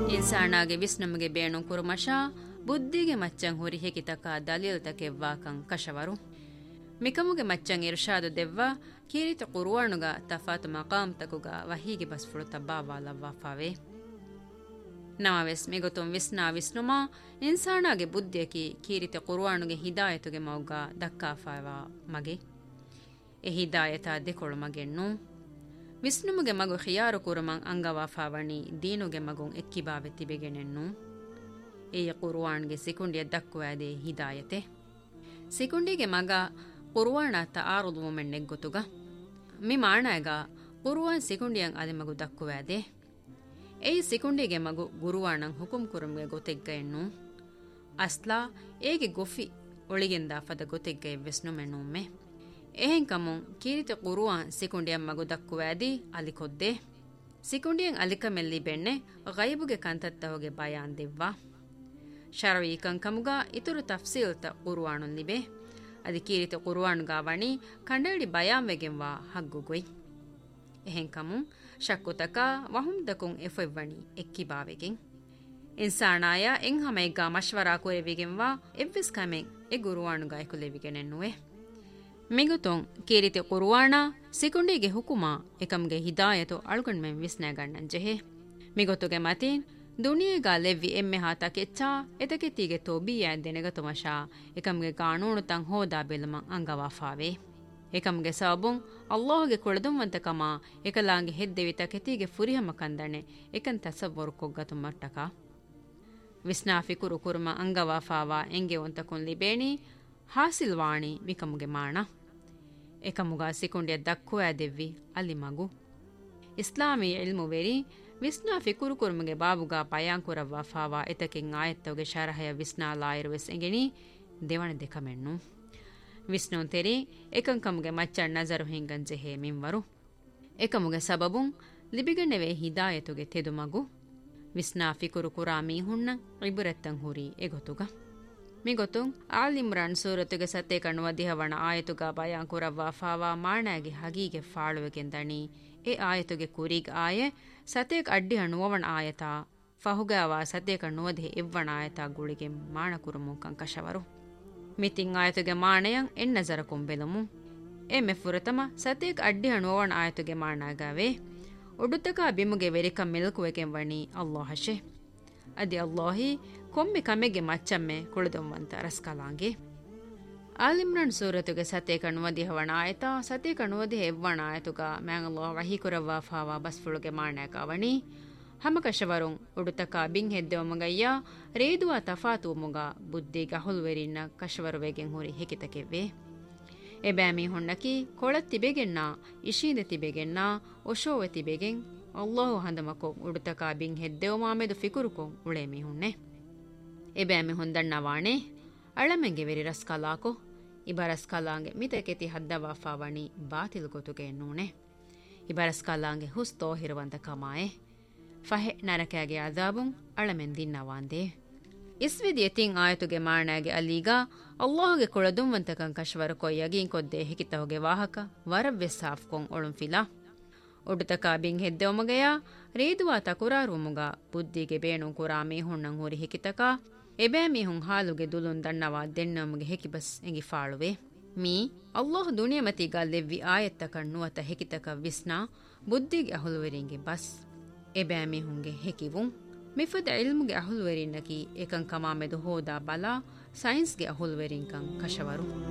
ಇನ್ಸಾನಾಗೆ ವಿಸ್ನಮಗೆ ಬೇಣು ಕುರುಮಶ ಬುದ್ಧಿಗೆ ಮಚ್ಚಂ ಹುರಿ ಹೆಕಿತಕ ದಲೀಲ್ ತಕೆವ್ವಾಕಂ ಕಶವರು ಮಿಕಮುಗೆ ಮಚ್ಚಂ ಇರ್ಷಾದು ದೆವ್ವ ಕೀರಿತ ಕುರುವಾಣುಗ ತಫಾತು ಮಕಾಮ್ ತಕುಗ ವಹೀಗೆ ಬಸ್ಫುಳು ತಬ್ಬಾವಾಲವ್ವಾಫಾವೆ ನಮವೆಸ್ ಮಿಗೊತುಂ ವಿಸ್ನಾ ವಿಸ್ನುಮಾ ಇನ್ಸಾನಾಗೆ ಬುದ್ಧಿಯಕಿ ಕೀರಿತ ಕುರುವಾಣುಗೆ ಹಿದಾಯತುಗೆ ಮೌಗ ದಕ್ಕಾಫಾವಾ ಮಗೆ ಎ ಹಿದಾಯತ ದೆಕೊಳು ಮಗೆಣ್ಣು ವಿಸ್ನುಮುಗೆ ಮಗು ಖಿಯಾರು ಕುರುಮಂ ಅಂಗವಾಫಾವಣಿ ದೀನುಗೆ ಮಗುಂ ಎಕ್ಕಿಬಾವೆ ತಿಬೆಗೆನೆನ್ನು ಎಯ ಕುರುವಾಣ್ಗೆ ಸಿಕುಂಡಿಯ ದಕ್ಕುವಾದೆ ಹಿದಾಯತೆ ಸಿಕುಂಡಿಗೆ ಮಗ ಕುರುವಾಣ ತಾರುದು ಮೊಮೆಣ್ಣೆಗ್ಗೊತುಗ ಮಿ ಮಾಣಾಗ ಕುರುವಾನ್ ಸಿಕುಂಡಿಯಂ ಅದೆ ಮಗು ದಕ್ಕುವಾದೆ ಎಯಿ ಸಿಕುಂಡಿಗೆ ಮಗು ಗುರುವಾಣಂ ಹುಕುಂ ಕುರುಮ್ಗೆ ಗೊತೆಗ್ಗ ಎನ್ನು ಅಸ್ಲಾ ಏಗೆ ಗೊಫಿ ಒಳಿಗೆಂದ ಫದ ಗೊತೆಗ್ಗ ಎವ್ವೆಸ್ನು ಮೆಣ್ಣುಮ್ಮೆ එහෙන් කමුන් කීරිත කුරුවාන් සිකුණ්ඩියන් මගු දක්කුවෑදී අලිකොද්දේ සිකුණ්ඩියන් අලිකමෙල්ලි බෙන්නේ ගයිබුගේ කන්තත්තවගේ බයාන් දෙව්වා ශරවීකන් කමුගා ඉතුරු තෆ්සීල්ත කුරුවානුන් ලිබේ අදි කීරිත කුරුවානුගා වණී කණ්ඩවිඩි බයාන් වෙගෙන්වා හග්ගුගොයි එහෙන් කමුන් ශක්කුතකා වහුම්දකුන් එෆෙව්වණී එක්කිබාවෙගෙන් ඉන්සානායා එන් හමෙග්ගා මශ්වරා කුරෙවිගෙන්වා එව්විස් කමෙන් එ ගුරුවානුගා එකුලෙවිගෙනෙන්නුවේ ಮಿಗುತೊಂ ಕೀರಿತಿ ಕುರುವಾಣ ಸಿಕುಂಡಿಗೆ ಹುಕುಮಾ ಎಕಮ್ಗೆ ಹಿದಾಯತು ಅಳ್ಗೊಂಡ್ಮೆಂ ವಿಸ್ನಾಗಣ್ಣನ್ ಜೆಹೆ ಮಿಗೊತುಗೆ ಮತೀನ್ ದುನಿಯೆಗಾ ಲೆವ್ವಿ ಎಮ್ಮೆ ಹಾತ ಕೆಚ್ಚಾ ಎತಕೆತ್ತಿಗೆ ತೋಬಿಯಾ ದೆನೆಗತುಮಶಾ ಎಕಮ್ಗೆ ಕಾನೂನು ತಂ ಹೋದಾ ಬೆಲಮಂ ಅಂಗವಾಫಾವೆ ಎಕಮ್ಗೆ ಸಬುಂ ಅಲ್ಲಾಹ್ಗೆ ಕೊಳದುಂವಂತಕಮ ಎಕಲಾಂಗೆ ಹೆದ್ದೆವಿತ ಕೆತಿಗೆ ಫುರಿಹಮ ಕಂದಣೆ ಎಕನ್ ತಸವ್ವರು ಕೊಗ್ಗತುಮಟ್ಟಕ ವಿಸ್ನಾಫಿ ಕುರು ಕುರುಮ ಅಂಗವಾಫಾವಾ ಎಂಗೆ ಒಂತಕುನ್ ಲಿಬೇಣಿ ಹಾಸಿಲ್ವಾಣಿ ಮಿಕಮುಗೆ ಮಾಣ ಎಕಮುಗ ಸಿಕುಂಡಿಯ ದಕ್ಕುವ ದೆವ್ವಿ ಅಲ್ಲಿ ಮಗು ಇಸ್ಲಾಮಿ ಇಲ್ಮು ವೆರಿ ವಿಸ್ನಾ ಫಿಕುರು ಕುರುಮುಗೆ ಬಾಬುಗ ಪಯಾಂಕುರವ್ವ ಫಾವಾ ಎತಕೆಂ ಆಯತ್ತವಗೆ ಶರಹಯ ವಿಸ್ನಾ ಲಾಯಿರುವೆಸ್ ಎಂಗೆನಿ ದೇವಣ ದೆಕಮೆಣ್ಣು ವಿಸ್ನುನ್ ತೆರಿ ಎಕಂಕಮುಗೆ ಮಚ್ಚಣ್ ನಜರು ಹಿಂಗಂಜೆ ಹೇ ಮಿಂವರು ಎಕಮುಗೆ ಸಬಬುಂ ಲಿಬಿಗಣ್ಣೆವೆ ಹಿದಾಯತುಗೆ ತೆದು ಮಗು ವಿಸ್ನಾ ಫಿಕುರು ಕುರಾ ಮೀಹುಣ್ಣ ಇಬುರೆತ್ತಂ ಹುರಿ ಎಗೊತುಗ ಮಿಗೊತುಂ ಆಲ್ ಇಮ್ರಾನ್ ಸೂರತುಗೆ ಸತ್ತೆ ಕಣ್ಣುವ ದಿಹವಣ ಆಯತುಗ ಬಯಾಂಕುರವ್ವ ಫಾವಾ ಮಾಣಾಗಿ ಹಗೀಗೆ ಫಾಳುವೆಗೆಂದಣಿ ಎ ಆಯತುಗೆ ಕುರಿಗ್ ಆಯೆ ಸತೆಗ್ ಅಡ್ಡಿ ಹಣ್ಣುವವಣ ಆಯತ ಫಹುಗಾವ ಸತ್ತೆ ಕಣ್ಣುವದೆ ಇವ್ವಣ ಆಯತ ಗುಳಿಗೆ ಮಾಣ ಕುರುಮು ಕಂಕಶವರು ಮಿತಿಂ ಆಯತುಗೆ ಮಾಣೆಯಂ ಎನ್ನಜರ ಕೊಂಬೆಲಮು ಎ ಮೆಫುರತಮ ಸತೆಗ್ ಅಡ್ಡಿ ಹಣ್ಣುವವಣ ಆಯತುಗೆ ಮಾಣಾಗವೆ ಒಡುತಕ ಬಿಮುಗೆ ವೆರಿಕಂ ಮೆಲ್ಕುವೆಗೆಂವಣಿ ಅಲ್ಲಾಹಶೆ ಅದಿ ಅಲ್ಲಾಹಿ ಕೊಮ್ಮೆ ಕಮೆಗೆ ಮಚ್ಚಮ್ಮೆ ಕುಳಿದೊಂವಂತ ರಸ್ಕಲಾಂಗೆ ಆಲಿಮ್ರನ್ ಸೂರತುಗೆ ಸತೆ ಕಣ್ಣುವದಿ ಹವಣ ಆಯತ ಸತೆ ಕಣ್ಣುವದಿ ಹೆವ್ವಣ ಆಯತುಗ ಮ್ಯಾಂಗಲ್ಲೋ ವಹೀಕುರವ್ವ ಫಾವಾ ಬಸ್ಫುಳುಗೆ ಮಾಣಾಕವಣಿ ಹಮಕಶವರುಂ ಉಡುತಕ ಬಿಂಗ್ ಹೆದ್ದೆವಮಗಯ್ಯ ರೇದುವ ತಫಾತು ಮುಗ ಬುದ್ಧಿಗ ಹುಲ್ವೆರಿನ್ನ ಕಶವರುವೆಗೆಂ ಹುರಿ ಹೆಕಿತಕೆವ್ವೆ ಎಬ್ಯಾಮಿ ಹೊಣ್ಣಕಿ ಕೊಳತ್ತಿಬೆಗೆನ್ನ ಇಶೀದೆ ತಿಬೆಗೆನ್ನ ಒಶೋವೆ ತಿಬೆಗೆಂ ಅಲ್ಲಾಹು ಹಂದಮಕೊಂ ಉಡುತಕ ಬಿಂಗ್ ಹೆದ್ದೆವಮಾಮೆದು ಫಿಕುರುಕೊಂ ಉಳೇಮಿ ಹುಣ್ಣೆ ಎಬ್ಯಾಮಿ ಹೊಂದಣ್ಣವಾಣೆ ಅಳಮೆಂಗೆ ವೆರಿ ರಸ್ಕಲಾಕೊ ಇಬರಸ್ಕಲಾಂಗೆ ಮಿತಕೆತಿ ಹದ್ದವಾಫಾವಣಿ ಬಾತಿಲು ಗೊತುಗೆ ಎನ್ನೂಣೆ ಇಬರಸ್ಕಲಾಂಗೆ ಹುಸ್ ತೋಹಿರುವಂತ ಕಮಾಯೆ ಫಹೆ ನರಕಾಗೆ ಅದಾಬುಂ ಅಳಮೆನ್ ದಿನ್ನವಾಂದೆ ಇಸ್ವಿದಿ ಎತಿಂ ಆಯತುಗೆ ಮಾಣಾಗೆ ಅಲೀಗ ಅಲ್ಲಾಹಗೆ ಕೊಳದುಂವಂತಕಂ ಕಶ್ವರ ಕೊಯ್ಯಗಿನ್ ಕೊದ್ದೆ ಹಿಕಿತಹುಗೆ ವಾಹಕ ವರವ್ವೆ ಸಾಫ್ಕೊಂ ಒಳುಂ ಫಿಲಾ ಒಡುತಕ ಬಿಂಗ್ ಹೆದ್ದೆವಮಗೆಯ ರೇದುವ ತಕುರಾರುಮುಗ ಬುದ್ಧಿಗೆ ಬೇಣು ಕುರಾ ಮೀಹುಣ್ಣಂ ಹುರಿ ಹಿಕಿತಕ ಎಬෑ ಮೀಹುಂ ಹಾಲುಗೆ ದುಲುನ್ ದಣ್ಣವಾ ದೆನ್ನಮುಗೆ ಹೆಕಿಬಸ್ ಎಂಗಿ ಫಾಳುವೆ ಮೀ ಅಲ್ಲಾಹ್ ದುನಿಯಮತಿಗ ಲೆವ್ವಿ ಆಯತ್ತಕ ನುವತ ಹೆಕಿತಕ ವಿಸ್ನಾ ಬುದ್ಧಿಗೆ ಅಹುಲುವೆರಿಂಗೆ ಬಸ್ ಎಬෑ ಮೀಹುಂಗೆ ಹೆಕಿವುಂ ಮಿಫದ ಇಲ್ಮುಗೆ ಅಹುಲುವೆರಿನ್ನಕಿ ಏಕಂ ಕಮಾಮೆದು ಹೋದಾ ಬಲಾ ಸೈನ್ಸ್ಗೆ ಅಹುಲುವೆರಿಂಕಂ ಕಶವರು